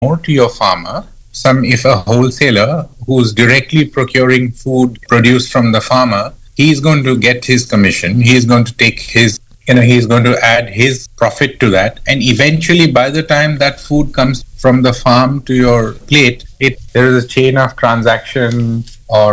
more to your farmer, if a wholesaler who's directly procuring food produced from the farmer, he's going to get his commission. He's going to take he's going to add his profit to that. And eventually, by the time that food comes from the farm to your plate, there is a chain of transaction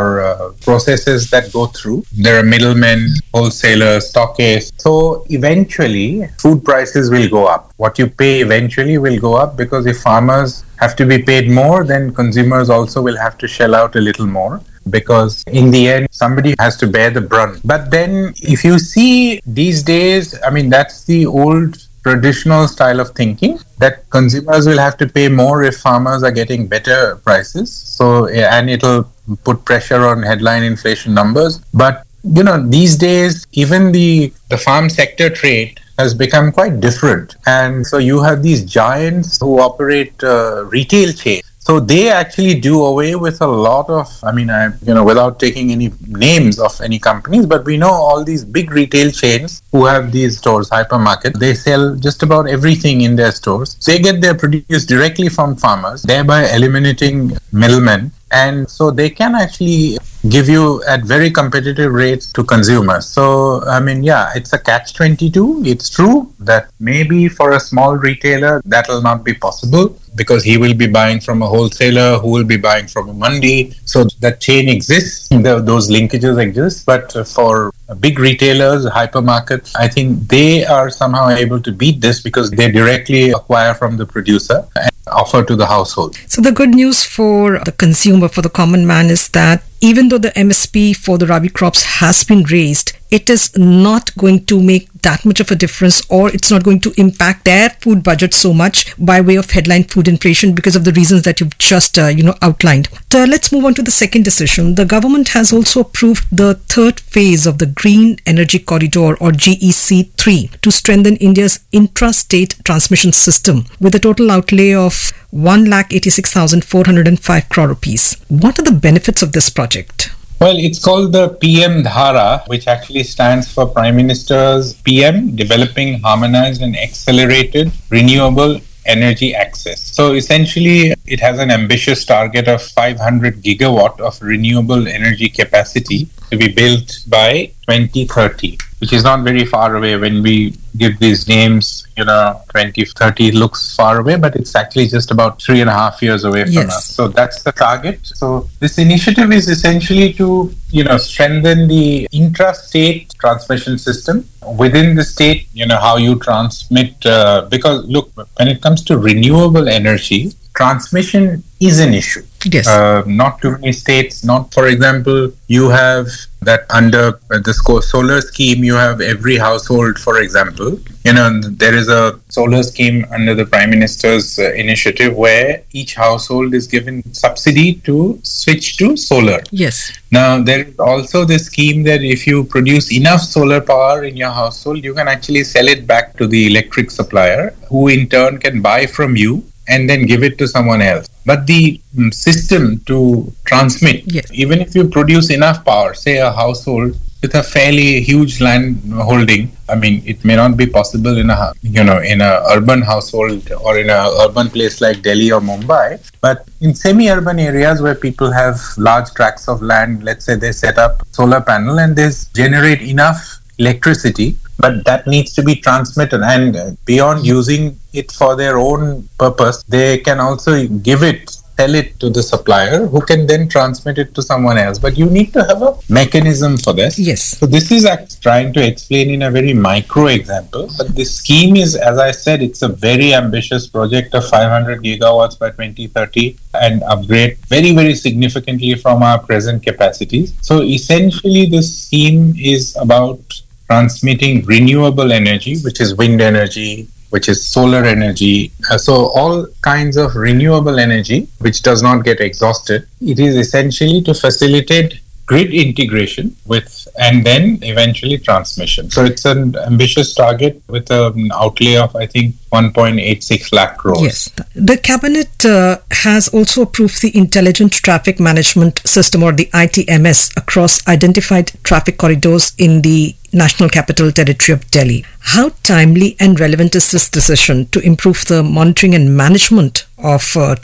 or processes that go through. There are middlemen, wholesalers, stockists. So eventually, food prices will go up. What you pay eventually will go up, because if farmers have to be paid more, then consumers also will have to shell out a little more, because in the end, somebody has to bear the brunt. But then if you see these days, that's the old traditional style of thinking, that consumers will have to pay more if farmers are getting better prices. So, and it'll put pressure on headline inflation numbers. But, these days, even the farm sector trade has become quite different. And so you have these giants who operate retail chains. So they actually do away with a lot of, without taking any names of any companies, but we know all these big retail chains who have these stores, hypermarkets, they sell just about everything in their stores. So they get their produce directly from farmers, thereby eliminating middlemen. And so they can actually give you at very competitive rates to consumers. So, it's a catch-22. It's true that maybe for a small retailer, that will not be possible, because he will be buying from a wholesaler who will be buying from a mandi. So that chain exists, those linkages exist. But for big retailers, hypermarkets, I think they are somehow able to beat this, because they directly acquire from the producer and offer to the household. So the good news for the consumer, for the common man, is that even though the MSP for the Rabi crops has been raised, it is not going to make that much of a difference, or it's not going to impact their food budget so much by way of headline food inflation, because of the reasons that you've just outlined. Let's move on to the second decision. The government has also approved the third phase of the Green Energy Corridor, or GEC3, to strengthen India's intra-state transmission system with a total outlay of 1,86,405 crore rupees. What are the benefits of this project? Well, it's called the PM Dhara, which actually stands for Prime Minister's PM, Developing Harmonized and Accelerated Renewable Energy Access. So essentially, it has an ambitious target of 500 gigawatt of renewable energy capacity to be built by 2030, which is not very far away. When we give these names, 2030 looks far away, but it's actually just about 3.5 years away from us. So that's the target. So this initiative is essentially to, strengthen the intra-state transmission system within the state, how you transmit, because look, when it comes to renewable energy, transmission is an issue. Yes. Not too many states, for example, you have that under the solar scheme, you have every household, for example, there is a solar scheme under the Prime Minister's initiative where each household is given subsidy to switch to solar. Yes. Now, there is also the scheme that if you produce enough solar power in your household, you can actually sell it back to the electric supplier, who in turn can buy from you and then give it to someone else. But the system to transmit, even if you produce enough power, say a household with a fairly huge land holding, it may not be possible in a urban household or in a urban place like Delhi or Mumbai, but in semi-urban areas where people have large tracts of land, let's say they set up solar panel and they generate enough electricity, but that needs to be transmitted, and beyond using it for their own purpose, they can also sell it to the supplier, who can then transmit it to someone else. But you need to have a mechanism for this. Yes. So this is trying to explain in a very micro example, but this scheme is, as I said, it's a very ambitious project of 500 gigawatts by 2030 and upgrade very, very significantly from our present capacities. So essentially, this scheme is about transmitting renewable energy, which is wind energy, which is solar energy. So all kinds of renewable energy, which does not get exhausted. It is essentially to facilitate grid integration and then eventually transmission. So it's an ambitious target with an outlay of, I think, 1.86 lakh crores. Yes. The cabinet has also approved the Intelligent Traffic Management System, or the ITMS, across identified traffic corridors in the National Capital Territory of Delhi. How timely and relevant is this decision to improve the monitoring and management of